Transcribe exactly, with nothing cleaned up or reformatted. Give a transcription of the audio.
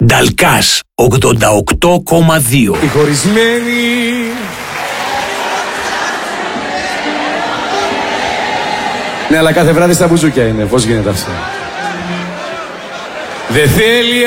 Νταλκάς ογδόντα οκτώ κόμμα δύο. Οι χωρισμένοι ναι, αλλά κάθε βράδυ στα μπουζούκια είναι. Πώς γίνεται αυτό? Δεν θέλει